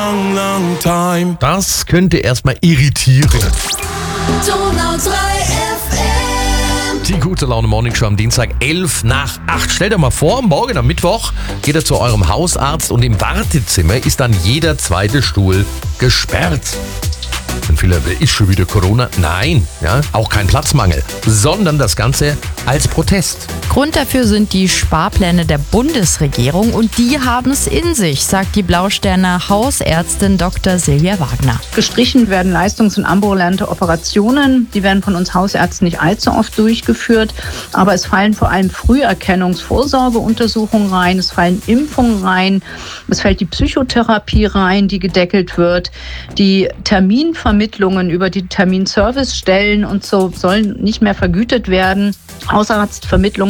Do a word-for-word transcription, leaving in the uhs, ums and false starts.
Long, long time. Das könnte erstmal irritieren. Donau drei F M. Die gute Laune Morning Show am Dienstag elf nach acht. Stellt euch mal vor, morgen am Mittwoch geht ihr zu eurem Hausarzt und im Wartezimmer ist dann jeder zweite Stuhl gesperrt. Und viele, ist schon wieder Corona? Nein, ja, auch kein Platzmangel, sondern das Ganze als Protest. Grund dafür sind die Sparpläne der Bundesregierung und die haben es in sich, sagt die Blausterner Hausärztin Doktor Silvia Wagner. Gestrichen werden leistungs- und ambulante Operationen. Die werden von uns Hausärzten nicht allzu oft durchgeführt. Aber es fallen vor allem Früherkennungsvorsorgeuntersuchungen rein. Es fallen Impfungen rein. Es fällt die Psychotherapie rein, die gedeckelt wird. Die Terminvermittlungen über die Terminservicestellen und so sollen nicht mehr vergütet werden. Hausarztvermittlung